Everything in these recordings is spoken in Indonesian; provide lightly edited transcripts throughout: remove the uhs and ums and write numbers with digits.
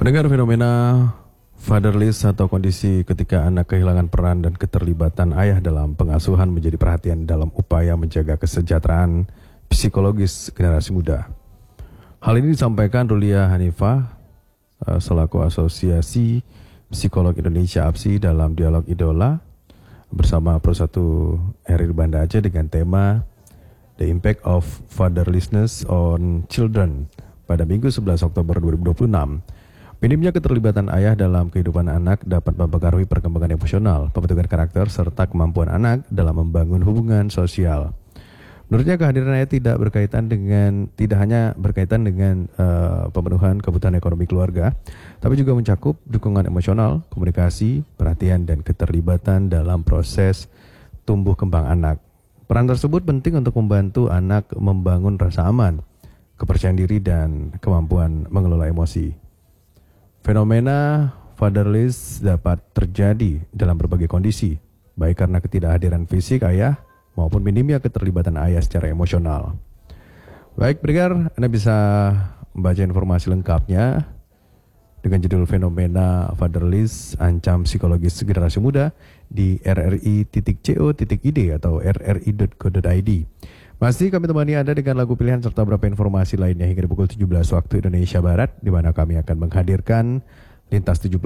Pendengar, fenomena fatherless atau kondisi ketika anak kehilangan peran dan keterlibatan ayah dalam pengasuhan menjadi perhatian dalam upaya menjaga kesejahteraan psikologis generasi muda. Hal ini disampaikan Rulia Hanifah selaku Asosiasi Psikolog Indonesia APSI dalam dialog Idola bersama Pro 1 RRI Banda Aceh dengan tema The Impact of Fatherlessness on Children pada Minggu 11 Oktober 2026. Minimnya keterlibatan ayah dalam kehidupan anak dapat mempengaruhi perkembangan emosional, pembentukan karakter, serta kemampuan anak dalam membangun hubungan sosial. Menurutnya kehadiran ayah tidak hanya berkaitan dengan pemenuhan kebutuhan ekonomi keluarga, tapi juga mencakup dukungan emosional, komunikasi, perhatian, dan keterlibatan dalam proses tumbuh kembang anak. Peran tersebut penting untuk membantu anak membangun rasa aman, kepercayaan diri, dan kemampuan mengelola emosi. Fenomena fatherless dapat terjadi dalam berbagai kondisi, baik karena ketidakhadiran fisik ayah maupun minimnya keterlibatan ayah secara emosional. Baik, pendengar, Anda bisa membaca informasi lengkapnya dengan judul Fenomena Fatherless Ancam Psikologis Generasi Muda di rri.co.id atau rri.co.id. Masih kami temani Anda dengan lagu pilihan serta beberapa informasi lainnya hingga pukul 17 waktu Indonesia Barat, di mana kami akan menghadirkan Lintas 17.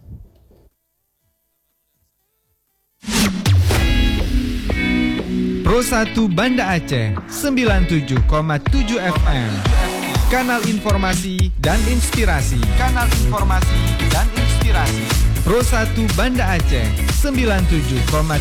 Pro 1 Banda Aceh 97,7 FM. Kanal informasi dan inspirasi. Pro 1 Banda Aceh 97,7